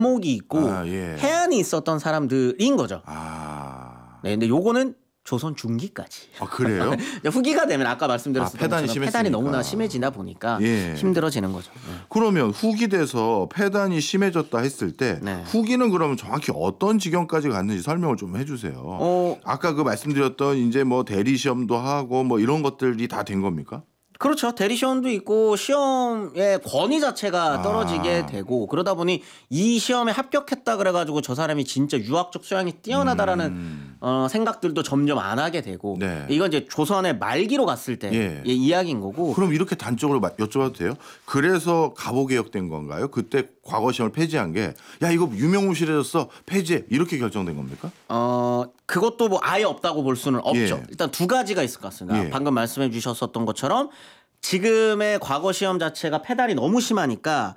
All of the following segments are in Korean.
목이 있고 예. 해안이 있었던 사람들인 거죠. 네, 근데 요거는 조선 중기까지. 그래요? 후기가 되면 아까 말씀드렸던 패단이 것처럼 패단이 너무나 심해지다 보니까 예. 힘들어지는 거죠. 네. 그러면 후기 돼서 패단이 심해졌다 했을 때 네. 후기는 그러면 정확히 어떤 지경까지 갔는지 설명을 좀 해주세요. 아까 그 말씀드렸던 이제 뭐 대리 시험도 하고 뭐 이런 것들이 다 된 겁니까? 그렇죠. 대리 시험도 있고 시험의 권위 자체가 떨어지게 되고 그러다 보니 이 시험에 합격했다 그래가지고 저 사람이 진짜 유학적 소양이 뛰어나다라는 생각들도 점점 안 하게 되고 네. 이건 이제 조선의 말기로 갔을 때 예. 이야기인 거고. 그럼 이렇게 단적으로 여쭤봐도 돼요? 그래서 갑오개혁된 건가요? 그때 과거 시험을 폐지한 게 야 이거 유명무실해졌어 폐지해 이렇게 결정된 겁니까? 그것도 뭐 아예 없다고 볼 수는 없죠. 예. 일단 두 가지가 있을 것 같습니다. 예. 방금 말씀해 주셨었던 것처럼 지금의 과거 시험 자체가 패단이 너무 심하니까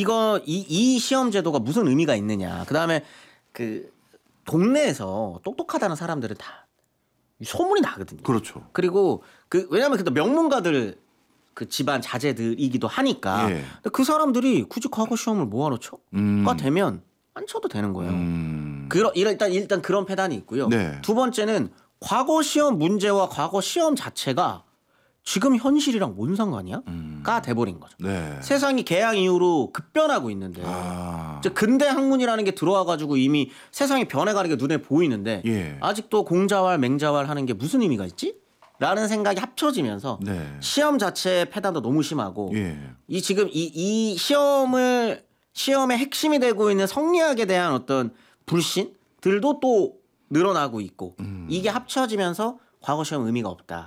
이 시험 제도가 무슨 의미가 있느냐. 그다음에 그 동네에서 똑똑하다는 사람들은 다 소문이 나거든요. 그렇죠. 그리고 왜냐하면 그때 명문가들 그 집안 자제들이기도 하니까 예. 그 사람들이 굳이 과거 시험을 뭐하러 쳐? 가 되면 안 쳐도 되는 거예요. 일단 그런 패단이 있고요. 네. 두 번째는 과거 시험 문제와 과거 시험 자체가 지금 현실이랑 뭔 상관이야? 가 돼버린 거죠. 네. 세상이 개양 이후로 급변하고 있는데 이제 근대 학문이라는 게 들어와가지고 이미 세상이 변해가는 게 눈에 보이는데 예. 아직도 공자왈 맹자왈 하는 게 무슨 의미가 있지? 라는 생각이 합쳐지면서 네. 시험 자체의 패단도 너무 심하고 예. 지금 이 시험의 핵심이 되고 있는 성리학에 대한 어떤 불신들도 또 늘어나고 있고 이게 합쳐지면서 과거 시험 의미가 없다.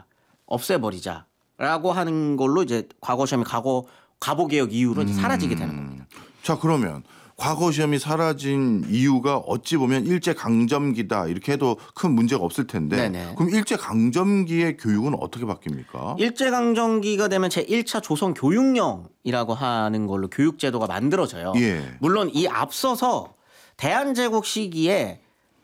없애버리자라고 하는 걸로 이제 과거 시험이 갑오개혁 이후로 이제 사라지게 되는 겁니다. 자 그러면 과거 시험이 사라진 이유가 어찌 보면 일제강점기다 이렇게 해도 큰 문제가 없을 텐데 네네. 그럼 일제강점기의 교육은 어떻게 바뀝니까? 일제강점기가 되면 제1차 조선교육령이라고 하는 걸로 교육제도가 만들어져요. 예. 물론 이 앞서서 대한제국 시기에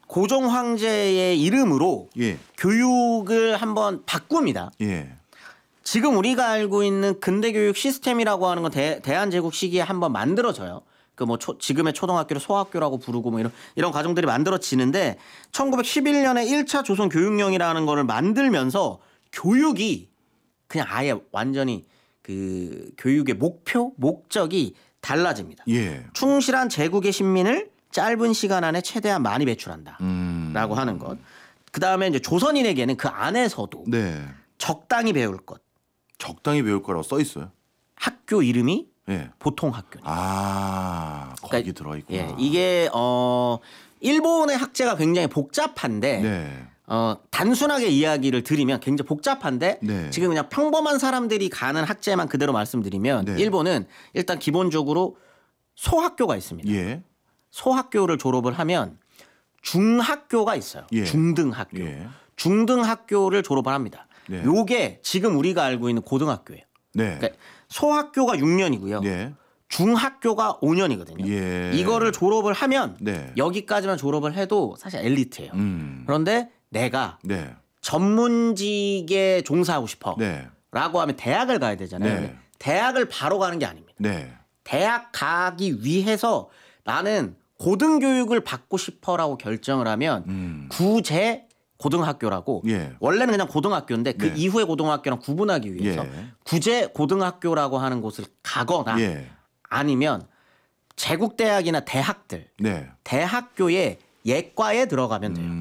고종황제의 이름으로 예. 교육을 한번 바꿉니다. 예. 지금 우리가 알고 있는 근대교육 시스템이라고 하는 건 대한제국 시기에 한번 만들어져요. 지금의 초등학교를 소학교라고 부르고 뭐 이런 과정들이 만들어지는데 1911년에 1차 조선교육령이라는 거를 만들면서 교육이 그냥 아예 완전히 그 교육의 목적이 달라집니다. 예. 충실한 제국의 신민을 짧은 시간 안에 최대한 많이 배출한다. 라고 하는 것. 그 다음에 이제 조선인에게는 그 안에서도 네. 적당히 배울 것. 적당히 배울 거라고 써 있어요. 학교 이름이 예. 보통 학교입니다. 거기 그러니까, 들어 있구나. 예, 이게 일본의 학제가 굉장히 복잡한데 네. 단순하게 이야기를 드리면 굉장히 복잡한데 네. 지금 그냥 평범한 사람들이 가는 학제만 그대로 말씀드리면 네. 일본은 일단 기본적으로 소학교가 있습니다. 예. 소학교를 졸업을 하면 중학교가 있어요. 예. 중등학교. 예. 중등학교를 졸업을 합니다. 네. 요게 지금 우리가 알고 있는 고등학교예요. 네. 그러니까 소학교가 6년이고요. 네. 중학교가 5년이거든요. 예. 이거를 졸업을 하면 네. 여기까지만 졸업을 해도 사실 엘리트예요. 그런데 내가 네. 전문직에 종사하고 싶어 네. 라고 하면 대학을 가야 되잖아요. 네. 근데 대학을 바로 가는 게 아닙니다. 네. 대학 가기 위해서 나는 고등교육을 받고 싶어라고 결정을 하면 구제 고등학교라고 예. 원래는 그냥 고등학교인데 그 네. 이후의 고등학교랑 구분하기 위해서 예. 구제 고등학교라고 하는 곳을 가거나 예. 아니면 제국대학이나 대학들 네. 대학교의 예과에 들어가면 돼요.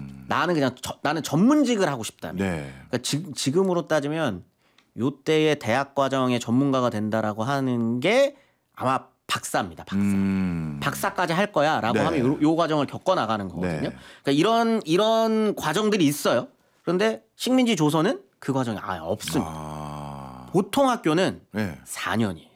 나는 전문직을 하고 싶다면. 네. 그러니까 지금으로 따지면 요때의 대학 과정의 전문가가 된다라고 하는 게 아마 박사입니다. 박사까지 할 거야라고 네. 하면 요 과정을 겪어 나가는 거거든요. 네. 그러니까 이런 과정들이 있어요. 그런데 식민지 조선은 그 과정이 아예 없습니다. 보통 학교는 네. 4년이에요.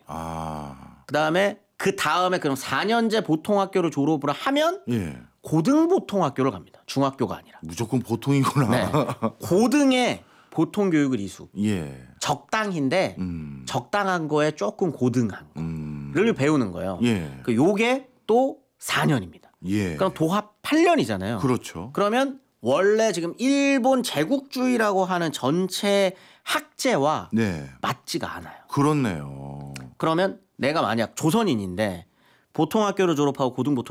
그 다음에 그럼 4년제 보통 학교를 졸업을 하면 예. 고등보통학교를 갑니다. 중학교가 아니라. 무조건 보통이구나. 네. 고등의 보통 교육을 이수. 예. 적당인데 적당한 거에 조금 고등한 거를 배우는 거예요. 예. 요게 또 4년입니다. 예. 그럼 도합 8년이잖아요. 그렇죠. 그러면 원래 지금 일본 제국주의라고 하는 전체 학제와 네. 맞지가 않아요. 그렇네요. 그러면 내가 만약 조선인인데 보통학교를 졸업하고 고등보통